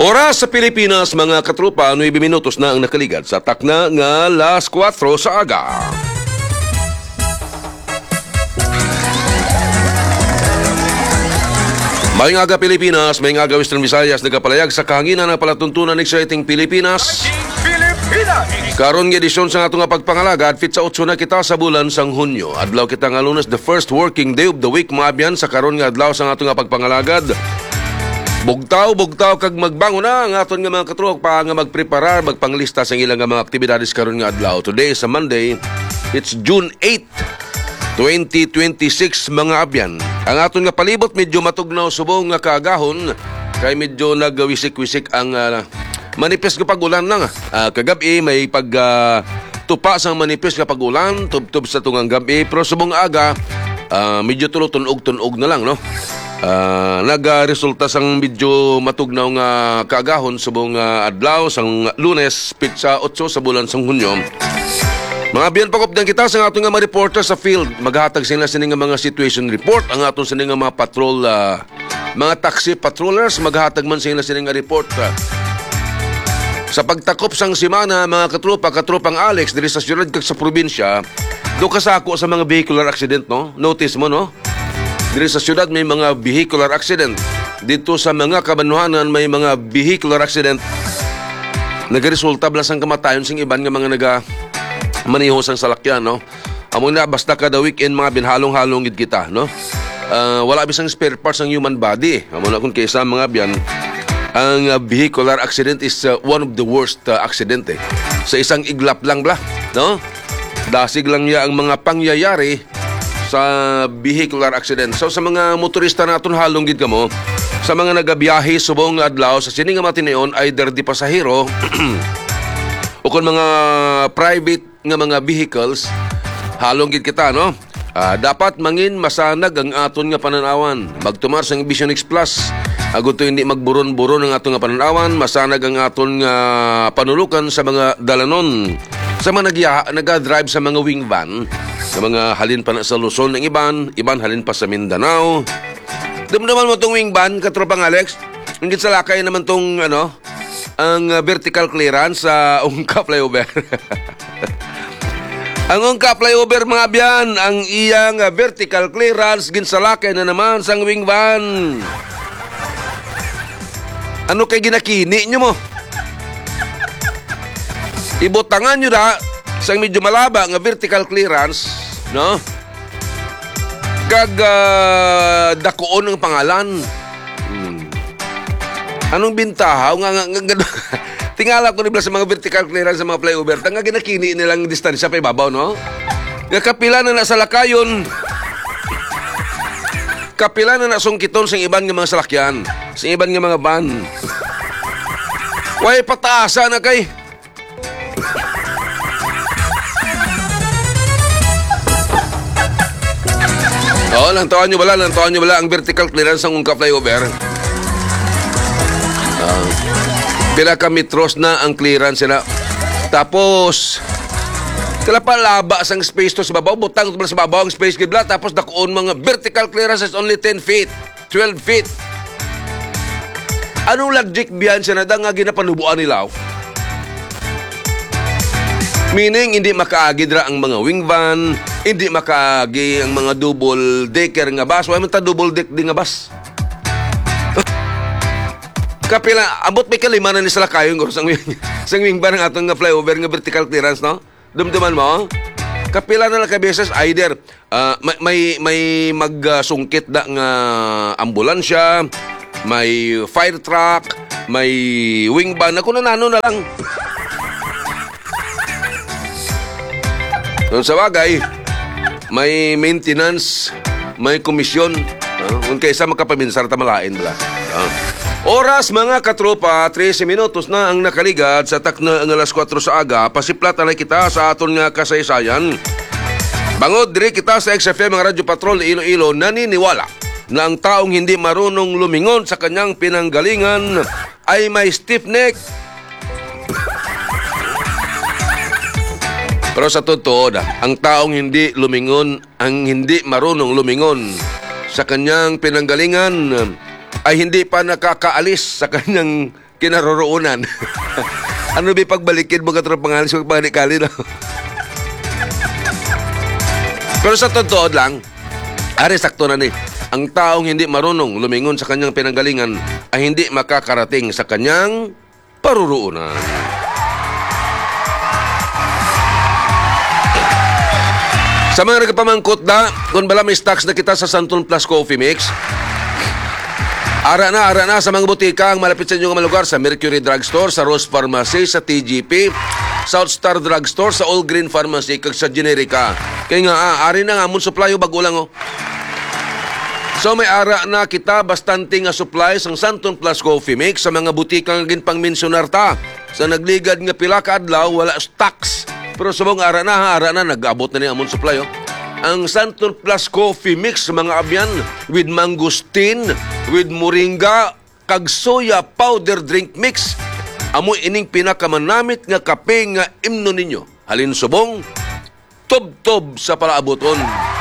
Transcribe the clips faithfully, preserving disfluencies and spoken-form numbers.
Oras sa Pilipinas, mga katrupa, nueve minutos na ang nakaligad sa takna nga alas kwatro sa aga. May aga Pilipinas, may aga Western Visayas, nagapalayag sa kahanginan ng palatuntunan ng exciting Pilipinas. Karon nga edisyon sa atong pagpangalagad, fit sa otso na kita sa bulan sang Hunyo. Adlaw kita nga Lunes, the first working day of the week, maabyan sa karon nga adlaw sa atong pagpangalagad. Bugtaw, bugtaw kag magbango na ang aton nga mga katruok pa nga magpreparar, magpanglista sa ilang nga mga aktibidades karon nga adlaw. Today sa Monday, it's June eighth, twenty twenty-six mga abyan. Ang aton nga palibot medyo matugnaw subong nga kaagahon kay medyo nagwisik-wisik ang uh, manipis nga pagulan lang. Uh, kagabi may pag uh, tupa sang manipis nga pagulan, tub-tub sa tungang gabi, pero subong aga uh, medyo tulo-tunog-tunog na lang, no? Uh, nagresulta sang medyo matugnaw nga kaagahon subong uh, adlaw sang Lunes pitsa otso sa bulan sang Hunyo. Mga biyan pakop din kita sa atong nga mga reporter sa field. Maghatag sila sining nga mga situation report, ang aton sining nga mga patrol uh, mga taxi patrollers maghatag man sila sining nga report. Uh, sa pagtakop sang semana mga katrupa, katrupang Alex diri sa syudad kag sa probinsya, do kasako sa mga vehicular accident, no? Notice mo, no? Diri sa syudad may mga vehicular accident. Dito sa mga kabanuhanan may mga vehicular accident. Nagresulta bala sang kamatayon sing iban nga mga naga maniho sang salakyan, no? Amo na basta kada weekend mga binhalong-halong gid kita, no? Uh, wala bisang spare parts ang human body. Amo na kun kaysa mga biyan ang uh, vehicular accident is uh, one of the worst uh, accident eh. Sa isang iglap lang bla, no? Dasig lang niya ang mga pangyayari sa vehicular accident. So sa mga motorista naton halong gid kamo, sa mga nagabiyahe subong adlaw sa sini nga matinion either di pasahero o kon mga private nga mga vehicles, halong gid kita, no? Uh, dapat mangin masanag ang aton nga pananawan. Magtumar sang Vision X Plus. Agud to hindi magburon-buron ang aton nga pananawan, masanag ang aton nga panulukan sa mga dalanon. Sa mga nag-drive sa mga wing van, sa mga halin pa na sa Luzon ng iban, iban halin pa sa Mindanao. Dumdaman mo itong wing van, katropang Alex. Hindi sa lakay naman itong, ano, ang uh, vertical clearance sa Ungka Flyover. Ang Ungka Flyover, mga biyan, ang iyang uh, vertical clearance, ginsalakay na naman sa wing van. Ano kay ginakini nyo mo? Ibutangan nyo na sa medyo malaba nga vertical clearance, no? Kag uh, dakuon ang pangalan. Hmm. Anong bintaha? Nga, nga, nga, nga, tingala ko nila sa mga vertical clearance sa mga flyover. Tanga ginakini nilang distansya pa ibabaw, no? Nga kapila na na sa lakayon. Kapila na na sungkiton sa iban nga mga salakyan. Sa iban nga mga van. Way pataasa na kay. Oo, oh, lantawan nyo bala, lantawan nyo bala ang vertical clearance ng Ungka Flyover. Uh, pila ka metros na ang clearance sila. Tapos, kala pa laba sang space to sa babaw, butang to sa babaw ang space kibla, tapos dakuon mga vertical clearance is only ten feet, twelve feet. Anong logic biyan siya na da nga ginapanubuan nila? Meaning, hindi makaagid ra ang mga wing van, hindi makaagi ang mga double decker nga bus. Wala man ta double deck di nga bus. Kapila, abot may kalima na ni sa lakayon ko sang wing, sang wing van ng atong nga flyover nga vertical clearance, no? Dumduman mo? Kapila na lang kabeses, either uh, may, may, may magsungkit da nga ambulansya, may fire truck, may wing van, ako na nano na lang. Doon sa bagay, may maintenance, may komisyon. Uh, kung kaysa magkapaminsar, tamalain bala. Uh. Oras mga katropa, trese minutos na ang nakaligad sa takna ang alas kwatro sa aga. Pasiplat na kita sa aton nga kasaysayan. Bangod diri kita sa X F M mga Radyo Patrol Iloilo, naniniwala na ang taong hindi marunong lumingon sa kanyang pinanggalingan ay may stiff neck. Pero sa totoo, ang taong hindi lumingon, ang hindi marunong lumingon sa kanyang pinanggalingan ay hindi pa nakakaalis sa kanyang kinaroroonan. Ano ba pagbalikin mo katulad pangalan sa pagpanikali, no? Pero sa totoo lang, ari sakto na ni, ang taong hindi marunong lumingon sa kanyang pinanggalingan ay hindi makakarating sa kanyang paruroonan. Sa mga nagpamangkot na, kung bala may stocks na kita sa Santon Plus Coffee Mix, ara na, ara na sa mga butika ang malapit sa inyong mga lugar, sa Mercury Drugstore, sa Rose Pharmacy, sa T G P, South Star Drugstore, sa All Green Pharmacy, kag sa Generica. Kaya nga, ah, ari na nga, mun supply o bago lang, oh. So may ara na kita bastante nga supply sang Santon Plus Coffee Mix sa mga butika nga ginpangmensionar ta. Sa nagligad nga pila ka adlaw, wala stocks. Pero subong ara na, ha, ara na, nag-abot na niya amon supply, oh. Ang Santon Plus Coffee Mix, mga abyan, with mangosteen, with moringa, kag soya powder drink mix. Amo ining pinakamanamit nga kape nga imno ninyo. Halin subong, tob-tob sa palaaboton.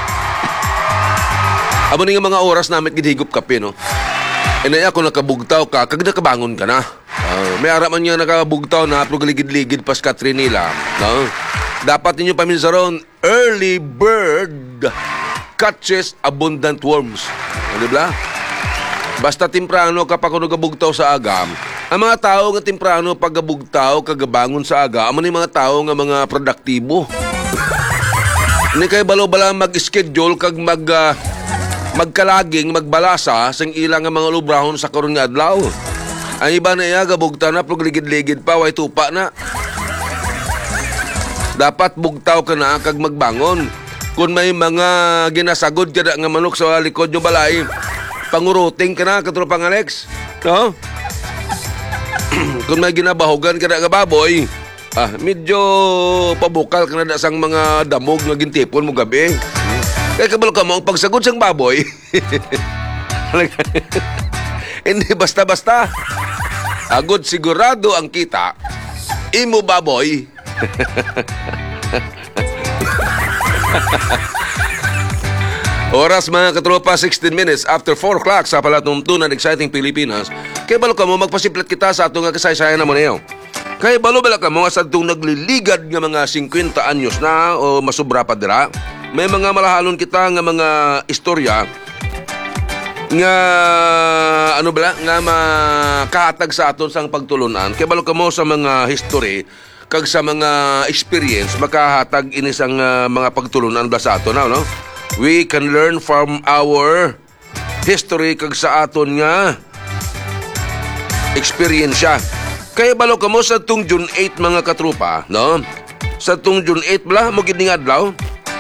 Amo ni nga mga oras namit gidhigop kape, no? Inay ako nakabugtaw ka, kag nakabangon ka na. Uh, may ara man niya nakabugtaw na, pero ligid-ligid pas katrin nila, no? Dapat ninyo paminsaron, early bird catches abundant worms. Ano ba? Basta temprano kapag kung nagabugtaw sa aga, ang mga tao nga temprano pagabugtaw, kagabangon sa aga, amo ni mga tao nga mga produktibo. Hindi kayo balo-bala mag-schedule kag mag, uh, magkalaging, magbalasa sa ilang nga mga lubrahon sa karon nga adlaw. Ang iba na iya, gabugta na, pero ligid-ligid pa, way tupa na. Dapat bugtaw ka na kag magbangon. Kung may mga ginasagod ka na nga manok sa likod nyo balay, panguruting ka na, katulad pang Alex. No? Kung may ginabahogan ka na nga baboy, ah, medyo pabukal ka na sang mga damog nga gintipon mo gabi. Kaya kabalo ka mo, ang pagsagod sang baboy, hindi basta-basta. Agod sigurado ang kita, imo baboy. Oras mga katropa, sixteen minutes after four o'clock sa palatuntunan exciting Pilipinas. Kaya balo ka mo, magpasiplat kita sa atong kasaysayan na mo na yun. Kaya balo bala ka mo sa itong nagliligad nga mga fifty anyos na o masubra pa dira. May mga malahalon kita nga mga istorya nga ano bala nga makahatag sa aton sang pagtulunan. Kaya balo ka mo sa mga history kag sa mga experience makahatag inisang uh, mga pagtulunan ba sa aton, no? We can learn from our history kag sa aton nga experience siya. Kaya balo ka mo sa tung June eight mga katrupa, no? Sa tung June eight bala mo gid ning adlaw.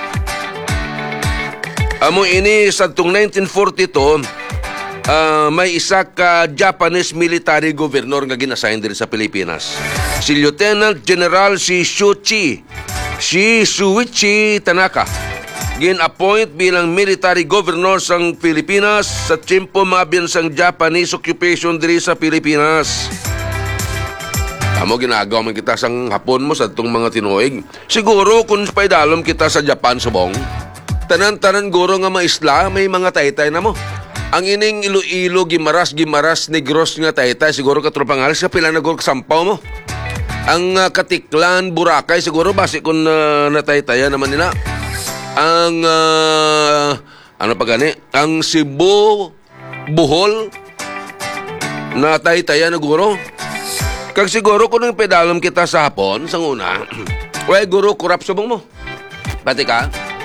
Amo ini sa tung nineteen forty-two, uh, may isa ka Japanese military governor nga ginassign diri sa Pilipinas. Si Lieutenant General si Shuichi, si Shuichi Tanaka. Gin-appoint bilang military governor sang Pilipinas sa tiyempo mabiyan sang Japanese occupation diri sa Pilipinas. Amo ginagawa man kita sang hapon mo sa itong mga tinuig. Siguro kung paidalom kita sa Japan subong, tanan-tanan guro nga maisla, may mga taytay na mo. Ang ining Iloilo, Gimaras, Gimaras, Negros nga taytay, siguro katulad pangalan sa pila na guro kasampaw mo. Ang uh, Katiklan, Boracay, siguro basi kung uh, nataytayan naman nila. Ang, uh, ano pa gani? Ang Cebu, Bohol, nataytayan na guro. Kag siguro kung nang pedalom kita sa hapon, sang una, way guro, kurap subong mo. Pati ka?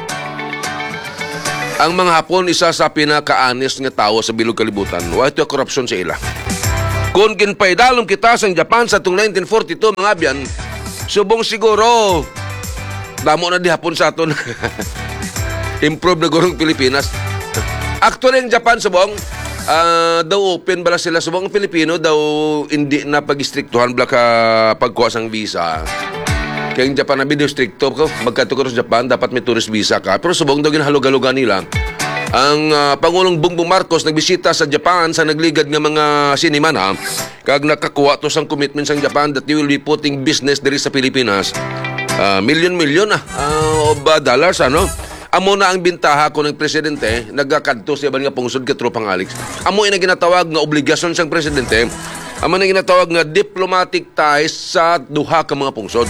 Ang mga Hapon, isa sa pinaka-honest nga tao sa bilog kalibutan. Way ito korupsyon sa ila. Kung kinpaidalom kita sa Japan sa itong nineteen forty-two, mga biyan, subong siguro, damo na di Hapon sa aton. Improve na gurong Pilipinas. Actually, ang Japan, subong, uh, daw open bala sila. Subong ang Pilipino, daw hindi na pag-istriktuhan bala ka pagkuha sang visa. Kaya yung Japan na video stricto ko, magkatukor sa Japan, dapat may tourist visa ka. Pero subong daw ginhalog-halogan nila. Ang uh, Pangulong Bongbong Marcos nagbisita sa Japan sa nagligad ng mga sinima na, kag nakakuha to sang commitment sa Japan that they will be putting business diri sa Pilipinas. Uh, million-million ah, uh, of uh, dollars, ano? Amo na ang bintaha ko ng presidente, nagkakadto sa iban nga pungsod ka tropang Alex. Amo ina ginatawag nga obligasyon sang presidente, amo na ginatawag nga diplomatic ties sa duha ka mga pungsod.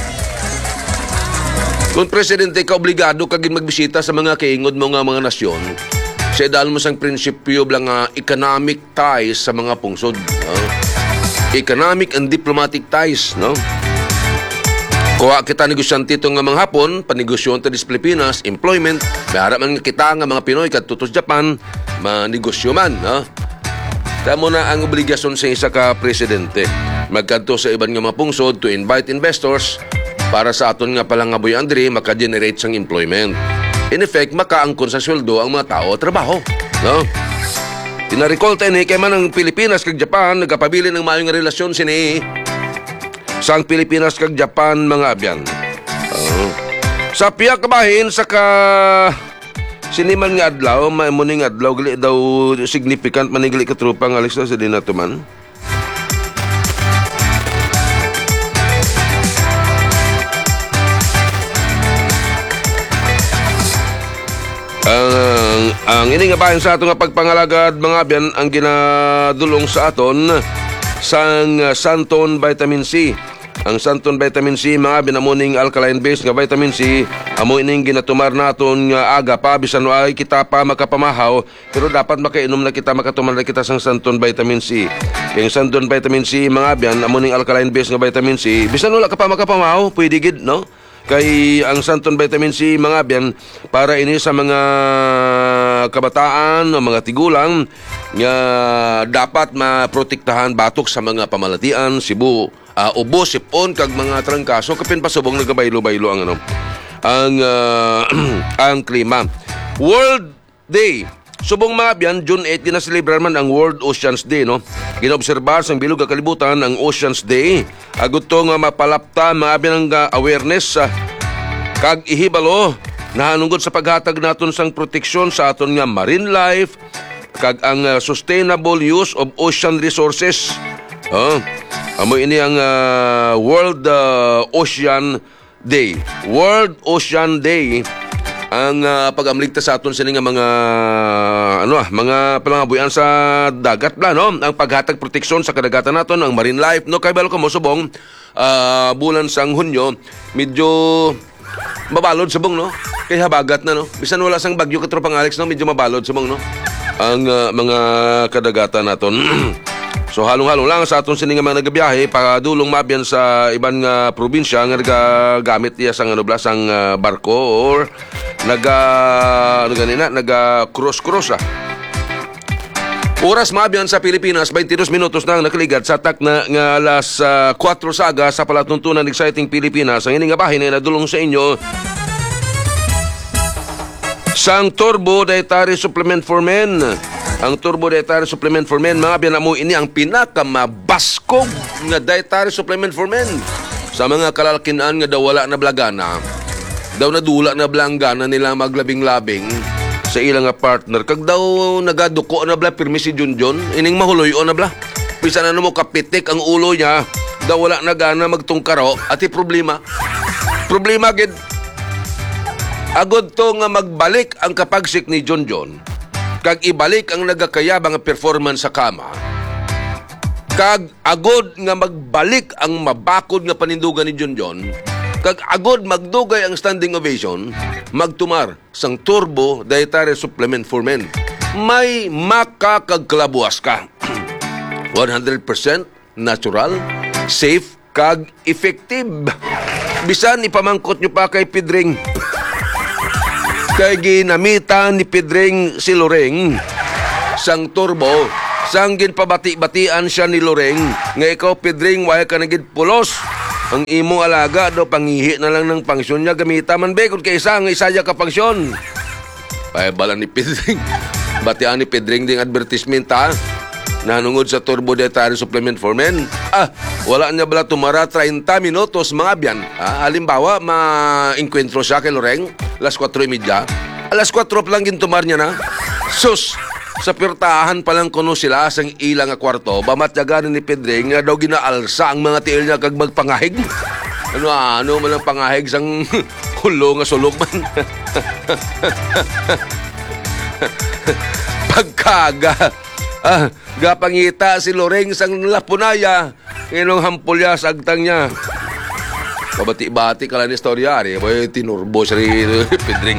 Kung presidente ka obligado kag magbisita sa mga kaingod mo nga mga nasyon, sa dahil mo sang prinsipyo lang nga economic ties sa mga pungsod. Uh, economic and diplomatic ties, no? Kuha kita negosyante ito nga mga hapon, panegosyon ta dis Pilipinas, employment, may harap man kita nga mga Pinoy kadto sa Japan, manegosyo man, no? Tamo na ang obligasyon sa isa ka presidente. Magkadto sa iban nga mga pungsod to invite investors para sa aton nga palang nga Boy Andre maka-generate sang employment. In effect, makaangkon sa sweldo ang mga tao trabaho, no? Tinarecall tayo ni kay man ang Pilipinas kag Japan nagapabili ng maayong relasyon sini sang Pilipinas kag Japan mga abyan. Uh, sa piya kabahin sa ka siniman nga adlaw, may muning adlaw gali daw significant manigli ka tropa ng Alex na sa dinatuman. Ang ang ini nga bahin sa ato nga pagpangalagad mga abyan ang ginadulong sa aton sang Santon Vitamin C. Ang Santon Vitamin C mga binamuning alkaline base nga vitamin C amo ining ginatumar naton nga aga pa bisan ay kita pa makapamahaw pero dapat makainom na kita makatumar na kita sang Santon Vitamin C. Yung Santon Vitamin C mga biyan amuning alkaline base nga vitamin C bisan wala ka pa makapamahaw pwede gid no? Kay ang Santon Vitamin C mga biyan para ini sa mga kabataan o mga tigulang nga dapat maprotektahan batok sa mga pamalatian, sibo, uh, ubo, sipon kag mga trangkaso kapin pasubong nagabaylo-baylo ang ano ang uh, ang klima. World Day subong mga biyan June eight ginaselebrar man ang World Oceans Day no. Ginaobserbar sang bilog ka kalibutan ang Oceans Day agot to nga mapalapta mga biyan ang uh, awareness uh, kag ihibalo nahanungod sa paghatag naton sang proteksyon sa aton nga marine life kag ang uh, sustainable use of ocean resources. Oh, amo ini ang uh, World uh, Ocean Day. World Ocean Day ang uh, pag-amligta sa aton sini nga mga ano ah, mga palangabuyan sa dagat bla no, ang paghatag proteksyon sa kadagatan naton ang marine life no kay balo ko mo subong uh, bulan sang Hunyo medyo mabalod subong no kay habagat na no bisan wala sang bagyo katropang Alex no medyo mabalod subong no ang uh, mga kadagatan naton. So halong-halong lang sa aton sini nga mga nagabiyahe padulong mabyan sa iban nga probinsya nga nagagamit niya sang ano bla sang uh, barko or naga ano ganina naga cross-cross ah. Oras mabyan sa Pilipinas twenty-two minutos nang nakaligat sa tak na nga alas uh, four saga sa palatuntunan exciting Pilipinas. Ang ini nga bahin ay nadulong sa inyo sang Turbo Dietary Supplement for Men. Ang Turbo Dietary Supplement for Men mga biyan mo ini ang pinakamabaskog nga dietary supplement for men sa mga kalalkinan nga daw wala na blagana daw nadula na blanggana nila maglabing-labing sa ilang nga partner kag daw nagaduko na bla pirmi si Junjun ining mahuloy-o na bla bisan ano mo kapitik ang ulo niya daw wala na gana magtungkaro ati problema problema gid agod to nga magbalik ang kapagsik ni Junjun kag ibalik ang nagakayabang performance sa kama kag agod nga magbalik ang mabakod nga panindugan ni Junjun kag agod magdugay ang standing ovation magtumar sang Turbo Dietary Supplement for Men may makakagklabuas ka one hundred percent natural safe kag effective bisan ipamangkot nyo pa kay Pidring kay ginamitan ni Pidring si Loreng sang Turbo sang ginpabati-batian siya ni Loreng nga ikaw Pidring way ka nagid pulos ang imong alaga do pangihi na lang ng pangsyon niya gamita man be kun kay isa nga isaya ka pangsyon pay bala ni Pidring batian ni Pidring ding advertisement ha nanungod sa Turbo Dietary Supplement for Men ah wala niya bala tumara thirty minutos mga biyan ah, halimbawa ma-encuentro siya kay Loreng alas four thirty alas four pa lang gintumar niya na sus sa pirtahan pa lang kuno sila sang ilang nga kwarto bamatyagan ni Pidring nga daw ginaalsa ang mga tiil niya kag magpangahig ano ano man ang pangahig sang Pulo nga sulog man. Pagkaga, ah, gapangita si Loreng sang lapunaya, inong hampulya sa agtang niya. Pabati-bati ka lang ni istorya, ari, boy, tinurbo siya rin, Pedring.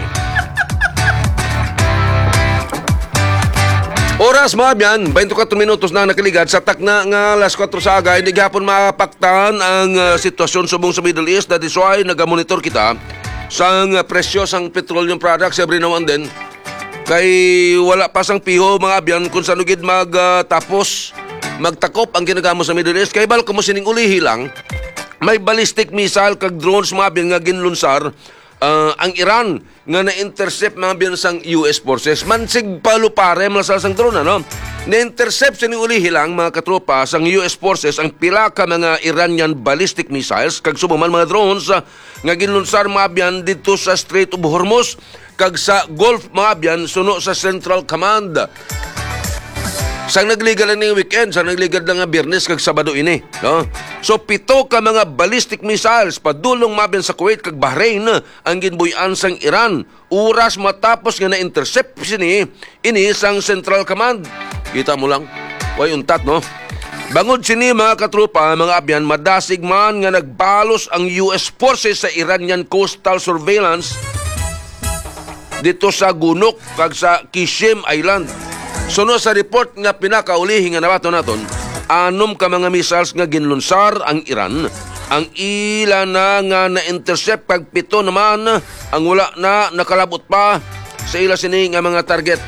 Oras mga biyan, twenty-four minutos na nakaligad sa takna nga alas four sa aga, hindi gapon mapaktan ang uh, sitwasyon subong sa Middle East. That is why nagamonitor kita sa uh, presyo sang petroleum products every now and then. Kay wala pa sang piho mga biyan kung saan ugid magtapos, uh, magtakop ang ginagamo sa Middle East. Kay bal kung sining ulihi lang, may ballistic missile kag drones mga biyan nga ginlunsar uh, ang Iran nga na-intercept mga biyan sang U S forces. Mansig palupare malasal sang drone, ano? Na-intercept sining ulihi lang mga katropa sang U S forces ang pila ka mga Iranian ballistic missiles kag subuman mga drones uh, nga ginlunsar mga biyan dito sa Strait of Hormuz kag sa Gulf mga biyan suno sa Central Command. Sang nagligad lang ng weekend, sang nagligad lang nga Biyernes kag Sabado ini, no? So pito ka mga ballistic missiles padulong mabiyan sa Kuwait kag Bahrain ang ginbuy-an sang Iran oras matapos nga na-intercept sini ini sang Central Command. Kita mo lang, way untat, no? Bangod sini mga katropa, mga abyan, madasig man nga nagbalos ang U S forces sa Iranian coastal surveillance dito sa Gunok kag sa Kishim Island. Suno sa report nga pinakaulihi nga nabato naton, anom ka mga missiles nga ginlunsar ang Iran. Ang ila na nga na-intercept kag pito naman ang wala na nakalabot pa sa ila sini nga mga target.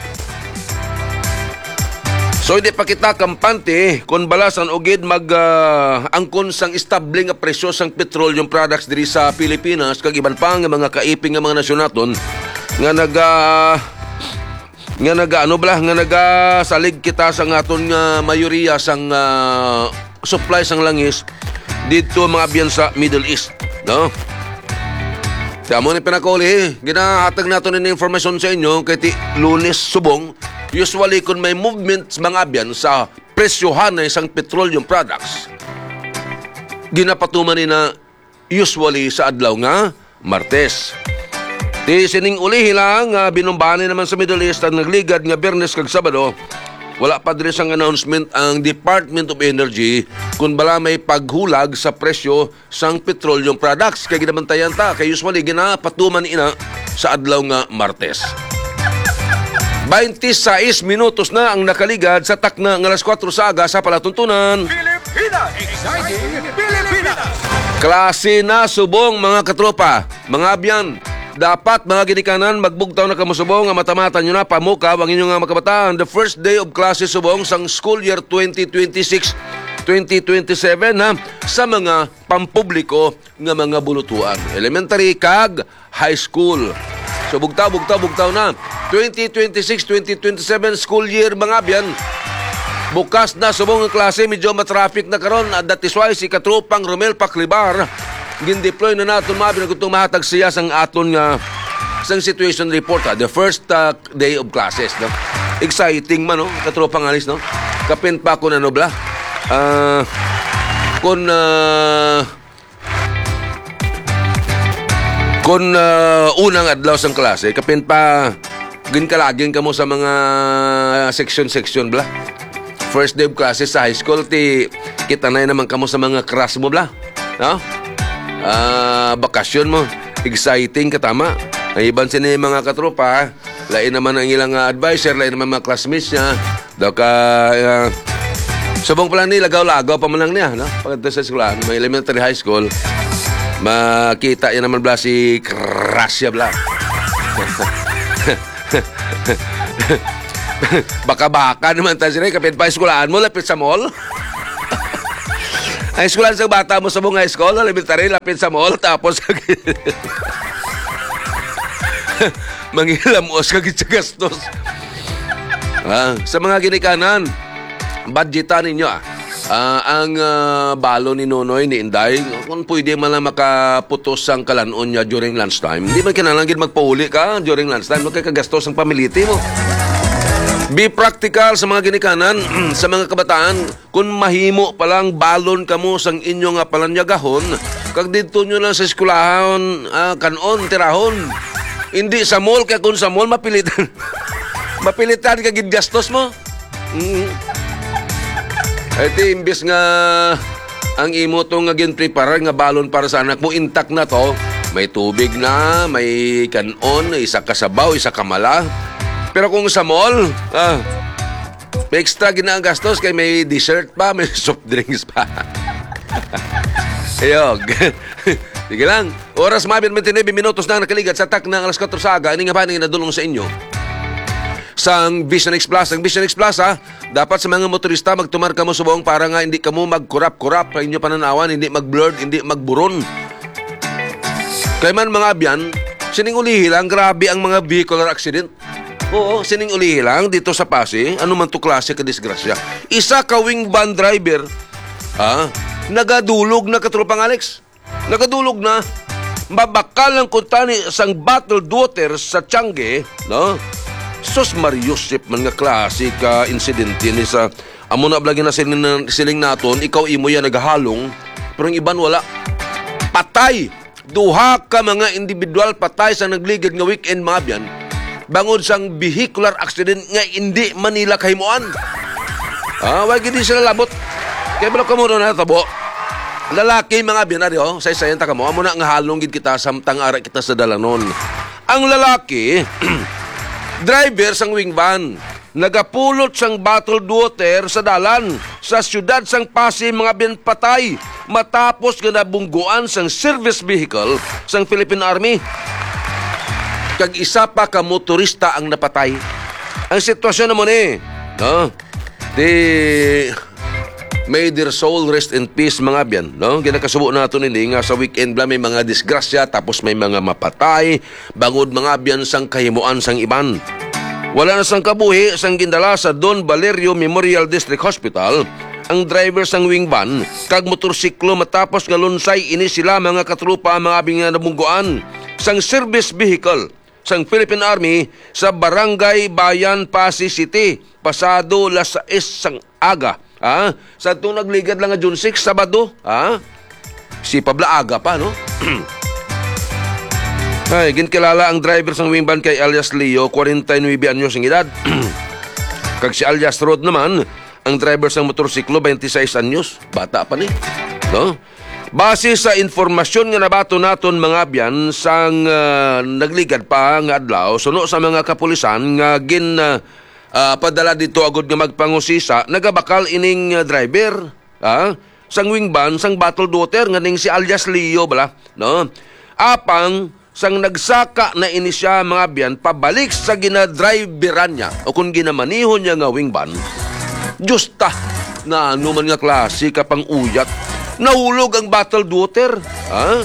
So hindi pa kita kampante kung balasan ugid mag uh, angkon sang estable nga presyo sang petroleum products diri sa Pilipinas kag iban pa nga mga kaiping nga mga nasyon naton nga naga uh, nga naga ano bala nga naga salig kita sa aton nga mayoriya sang uh, supply sang langis dito mga biyan sa Middle East, no? Damo ni pinakauli, ginahatag naton ni information sa inyo kay ti Lunes subong. Usually kung may movements mga biyan sa presyohan ng isang petroleum products, ginapatuman ni na usually sa adlaw nga Martes. Di sining ulihi lang, uh, binumbani naman sa Middle East ang nagligad nga Biyernes kag Sabado. Wala pa din sang announcement ang Department of Energy kung bala may paghulag sa presyo sang petroleum products. Kaya ginabantayan ta, kaya usually ginapatuman ina sa adlaw nga Martes. twenty-six minutos na ang nakaligad sa takna ng alas four sa aga sa palatuntunan. Pilipinas! Exciting Pilipinas! Klase na subong mga katropa, mga abyan. Dapat mga ginikanan magbugtaw na kamusubong nga matamatan nyo na pamukaw ang inyong nga makabataan. The first day of classes subong sang school year twenty twenty-six twenty twenty-seven ha, sa mga pampubliko nga mga bulutuan. Elementary kag high school. So bugtaw, bugtaw, bugtaw na. twenty twenty-six twenty twenty-seven school year mga abyan. Bukas na subong ang klase, medyo matraffic na karon. At that is why si Katropang Romel Paclibar gin-deploy na natin mabi na kung mahatag siya sang aton nga sang situation report ha, the first uh, day of classes, no? Exciting man, no? Katropang alis, no? Kapin pa ko na no bla uh, kung uh, kung uh, unang adlaw sang klase kapin pa ginkalagin ka mo sa mga section-section bla first day of classes sa high school ti kita na naman kamo sa mga class mo bla, no? Ah, uh, bakasyon mo. Exciting katama. Ay iban sini mga katropa, lain naman ang ilang uh, advisor, lain naman mga classmates niya. Daw ka uh, subong pala ni lagaw-lagaw pa man lang niya, no? Pagdating sa eskwelahan, may elementary high school, makita yan naman bla si Krasya bla. Baka-baka naman tayo sila, kapit pa eskwelahan mo, lapit sa mall. High school sa bata mo sa mong high school, elementary, lapit sa mall, tapos mangilamos kagit sa gastos. Ah, sa mga ginikanan, budgetan ninyo ah. Uh, ang uh, balo ni Nonoy, ni Inday, kung pwede man lang makaputos ang kalanon niya during lunchtime, hindi man kinalangin magpauli ka during lunchtime, no? Kaya kagastos ang pamiliti mo. Be practical sa mga ginikanan, sa mga kabataan. Kung mahimo palang balon kamo sang inyo nga palanyagahon, kag dito nyo lang sa eskulahon, ah, kanon, tirahon. Hindi sa mall, kaya kung sa mall, mapilitan. Mapilitan ka gid gastos mo. Mm. Ito, imbis nga ang imo to nga gin-prepare nga balon para sa anak mo, intact na to. May tubig na, may kanon, isa kasabaw, isa kamala. Pero kung sa mall, ah, may extra ginaang gastos kay may dessert pa, may soft drinks pa. Ayog. Sige lang. Oras mabin twenty-nine minutos na nakaligat sa tak ng alas kwatro sa aga. Ini nga pa nga nadulong sa inyo. Sang Vision X Plus. Ang Vision X Plus, ha, dapat sa mga motorista magtumar ka mo subong para nga hindi ka mo magkurap-kurap sa inyo pananawan, hindi mag-blurred, hindi magburon. Kaya man mga abyan, sining ulihi lang, grabe ang mga vehicular accident. Oo, sining ulihi lang dito sa Pasig, ano man to klase ka disgrasya. Isa ka wing van driver, ha, nagadulog na katropang Alex. Nagadulog na. Mabakal ang kuntani sang bottled water sa Tiangge, no? Sus Mariusip man nga klase ka insidente ni sa amo na blagi na siling, siling naton, ikaw imo yan nagahalong, pero yung iban wala. Patay. Duha ka mga individual patay sa nagligid nga weekend mga byan. Bangod sang vehicular accident nga hindi Manila kahimuan. Ah, wag gid sila labot. Kaya balo kamo na tabo. Lalaki mga binaryo, say sayen ta kamo, amo na nga halong gid kita samtang ara kita sa dalanon. Ang lalaki, driver sang wing van, nagapulot sang bottled water sa dalan sa siyudad sang Pasig mga bin patay matapos nga nabungguan sang service vehicle sang Philippine Army. Kag isa pa ka motorista ang napatay. Ang sitwasyon naman eh, no? Di may their soul rest in peace mga byan, no? Ginakasubo nato nini nga sa weekend bla may mga disgrasya tapos may mga mapatay, bangod mga byan sang kahimuan sang iban. Wala na sang kabuhi sang gindala sa Don Valerio Memorial District Hospital ang driver sang wing van kag motorsiklo matapos nga lunsay ini sila mga katrupa mga abing nga nabungguan sang service vehicle sang Philippine Army sa Barangay Bayan, Pasig City, pasado las sais sang aga. Ha? Sa itong nagligad lang nga June six, Sabado. Ha? Si Pabla aga pa, no? Ay, ginkilala ang driver sang wing van kay alias Leo, forty-nine anyos ang edad. Kag si alias Rod naman, ang driver sang motorsiklo, twenty-six anyos. Bata pa ni. No? Base sa informasyon nga nabato naton mga byan sang uh, nagligad pa nga adlaw, suno sa mga kapulisan nga gin uh, uh, padala dito agad nga magpangusisa, nagabakal ining uh, driver, ha? Sang wing van, sang bottled water nga ning si alias Leo bala, no? Apang sang nagsaka na ini siya mga byan pabalik sa ginadriveran niya o kung ginamanihon niya nga wing van, justa na ano man nga klase kapang uyat. Nahulog ang bottled water. Ha?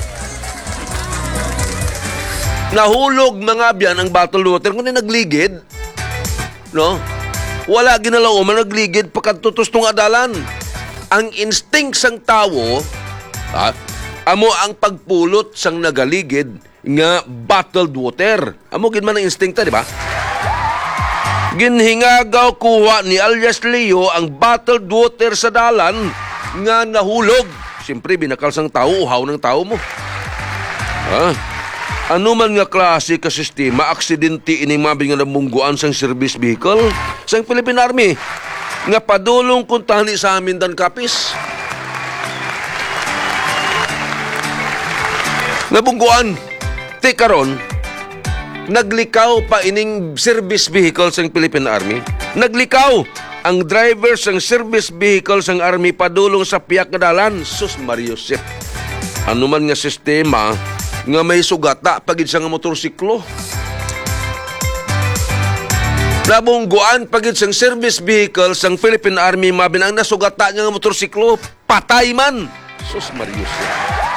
Nahulog mga byan ang bottled water kung nagligid. No? Wala ginalaw man nagligid pagkatutos tong adalan. Ang instinct sang tao, ha? Amo ang pagpulot sang nagaligid nga bottled water. Amo gid man ang instinct ta, di ba? Ginhingagaw kuha ni alias Leo ang bottled water sa dalan nga nahulog. Siyempre, binakal sang tao, uhaw ng tao mo. Ha? Ano man nga klase ka sistema, aksidente ining mabing nga namungguan sang service vehicle sang Philippine Army nga padulong kung tani sa amin dan kapis. Nabungguan. Ti karon, naglikaw pa ining service vehicle sang Philippine Army. Naglikaw ang driver sang service vehicle sang Army padulong sa piyak nga dalan. Sus Mariusip. Ano man nga sistema nga may sugata pagid sa nga motorsiklo. Nabungguan pagid sang service vehicle sang Philippine Army mabinang nasugata nga motorsiklo. Patay man. Sus Mariusip.